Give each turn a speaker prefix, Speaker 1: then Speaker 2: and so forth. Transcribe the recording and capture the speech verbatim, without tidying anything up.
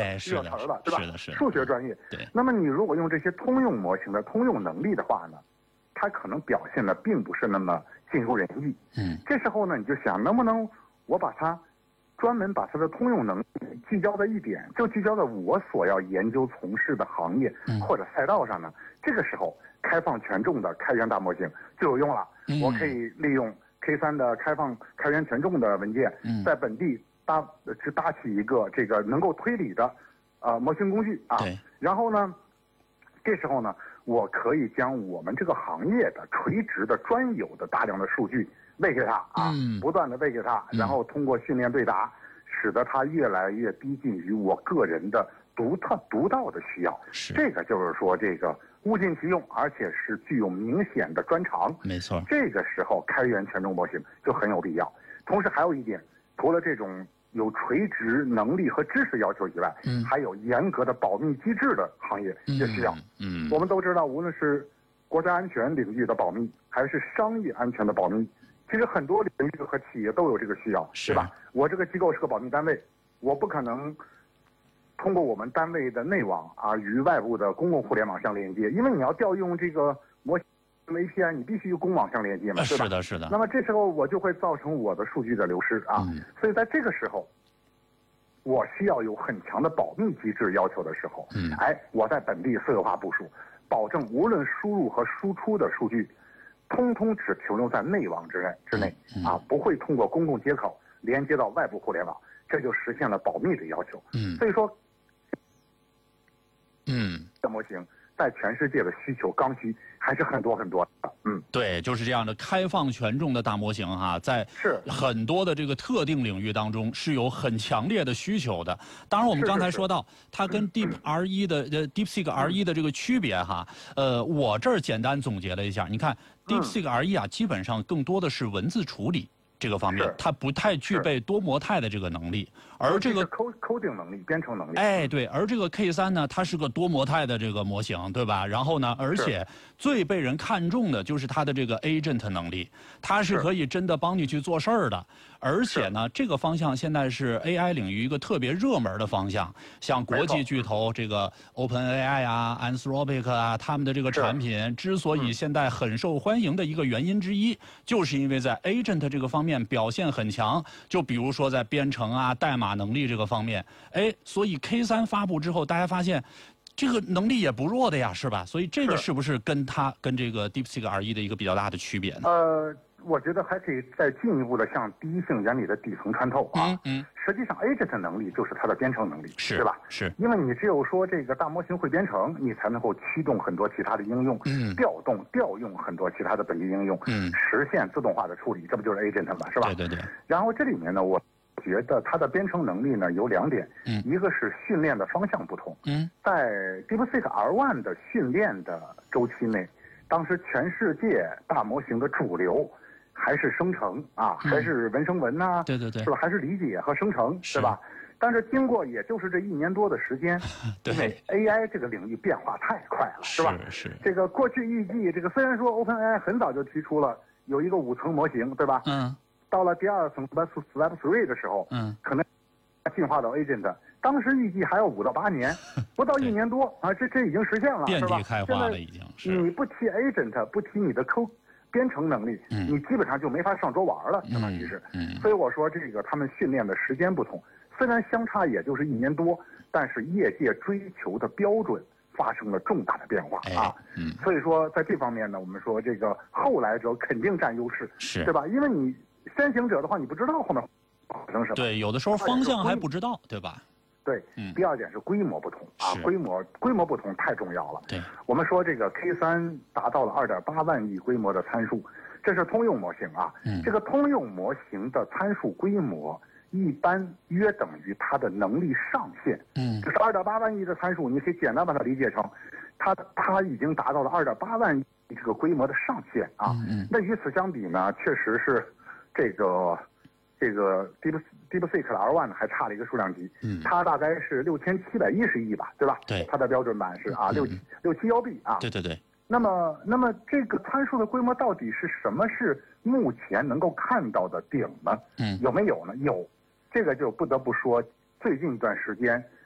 Speaker 1: 哎，热词了，对吧？
Speaker 2: 是的，是的。
Speaker 1: 数学专业。
Speaker 2: 对。
Speaker 1: 那么你如果用这些通用模型的通用能力的话呢，它可能表现的并不是那么尽如人意。
Speaker 2: 嗯。
Speaker 1: 这时候呢，你就想能不能我把它专门把它的通用能力聚焦在一点，就聚焦在我所要研究从事的行业或者赛道上呢？嗯、这个时候，开放权重的开源大模型就有用了。嗯、我可以利用 K 三的开放开源权重的文件，嗯、在本地搭去搭起一个这个能够推理的呃模型工具啊。然后呢，这时候呢，我可以将我们这个行业的垂直的专有的大量的数据喂给他啊，嗯、不断的喂给他，然后通过训练对答，使得它越来越逼近于我个人的独特独到的需要。这个就是说，这个物尽其用，而且是具有明显的专长。
Speaker 2: 没错。
Speaker 1: 这个时候开源权重模型就很有必要。同时还有一点，除了这种有垂直能力和知识要求以外，嗯、还有严格的保密机制的行业也需要。嗯，嗯我们都知道，无论是国家安全领域的保密，还是商业安全的保密。其实很多领域和企业都有这个需要，对吧？我这个机构是个保密单位，我不可能通过我们单位的内网啊与外部的公共互联网相连接，因为你要调用这个模型 A P I， 你必须与公网相连接嘛，对吧？
Speaker 2: 是的，是的。
Speaker 1: 那么这时候我就会造成我的数据的流失啊，嗯、所以在这个时候，我需要有很强的保密机制要求的时候，嗯，哎，我在本地私有化部署，保证无论输入和输出的数据。通通只停留在内网之内之内啊，不会通过公共接口连接到外部互联网，这就实现了保密的要求。嗯，所以说，
Speaker 2: 嗯，
Speaker 1: 这模型在全世界的需求刚需还是很多很多的。嗯，
Speaker 2: 对，就是这样的开放权重的大模型哈，在
Speaker 1: 是
Speaker 2: 很多的这个特定领域当中是有很强烈的需求的。当然，我们刚才说到它跟 Deep R 一的呃 DeepSeek R 一的这个区别哈，呃，我这儿简单总结了一下，你看 DeepSeek R 一啊，基本上更多的是文字处理。这个方面，它不太具备多模态的这个能力，而这个
Speaker 1: coding 能力、编程能力，
Speaker 2: 哎，对，而这个 K 三呢，它是个多模态的这个模型，对吧？然后呢，而且最被人看重的就是它的这个 agent 能力，它是可以真的帮你去做事儿的。而且呢，这个方向现在是 A I 领域一个特别热门的方向，像国际巨头这个 OpenAI 啊、Anthropic 啊，他们的这个产品之所以现在很受欢迎的一个原因之一，就是因为在 agent 这个方面表现很强，就比如说在编程啊、代码能力这个方面，哎，所以 K 三发布之后，大家发现这个能力也不弱的呀，是吧？所以这个是不是跟它跟这个 DeepSeek R 一的一个比较大的区别呢？
Speaker 1: 呃。我觉得还可以再进一步的向第一性原理的底层穿透啊。嗯嗯。实际上 agent 能力就是它的编程能力，
Speaker 2: 是
Speaker 1: 对吧？
Speaker 2: 是。
Speaker 1: 因为你只有说这个大模型会编程，你才能够驱动很多其他的应用，嗯，调动调用很多其他的本地应用，嗯，实现自动化的处理，这不就是 agent 吗？是吧？
Speaker 2: 对对对。
Speaker 1: 然后这里面呢，我觉得它的编程能力呢有两点，嗯，一个是训练的方向不同，嗯，在 DeepSeek R 一 的训练的周期内，当时全世界大模型的主流。还是生成啊，还是文生文呐、啊嗯？
Speaker 2: 对对对，
Speaker 1: 是吧？还是理解和生成，对吧？但是经过也就是这一年多的时间，
Speaker 2: 对，
Speaker 1: 因为 A I 这个领域变化太快了，是吧？
Speaker 2: 是是。
Speaker 1: 这个过去预计，这个虽然说 OpenAI 很早就提出了有一个五层模型，对吧？嗯。到了第二层 Web Web three 的时候，嗯，可能进化到 Agent， 当时预计还要五到八年，不到一年多啊，这这已经实现了，
Speaker 2: 遍
Speaker 1: 地
Speaker 2: 开花了已经。是。
Speaker 1: 你不提 Agent， 不提你的 code。编程能力，嗯，你基本上就没法上桌玩了，相当于是，嗯，所以我说这个他们训练的时间不同，虽然相差也就是一年多，但是业界追求的标准发生了重大的变化啊，嗯，所以说在这方面呢，我们说这个后来者肯定占优势，
Speaker 2: 是，
Speaker 1: 对吧？因为你先行者的话，你不知道后面发生什么，
Speaker 2: 对，有的时候方向还不知道，对吧？
Speaker 1: 对，嗯，第二点是规模不同啊，规模规模不同太重要了。
Speaker 2: 对，
Speaker 1: 我们说这个 K 三达到了二点八万亿规模的参数，这是通用模型啊。嗯，这个通用模型的参数规模一般约等于它的能力上限。嗯，就是二点八万亿的参数，你可以简单把它理解成，它它已经达到了二点八万亿这个规模的上限啊。嗯嗯，那与此相比呢，确实是这个。这个 Deep DeepSeek 的 R 一 还差了一个数量级，嗯，它大概是六千七百一十亿吧，对吧？
Speaker 2: 对，
Speaker 1: 它的标准版是啊六六七幺 B 啊。
Speaker 2: 对对对。
Speaker 1: 那么，那么这个参数的规模到底是什么？是目前能够看到的顶呢？嗯，有没有呢？有，这个就不得不说，最近一段时间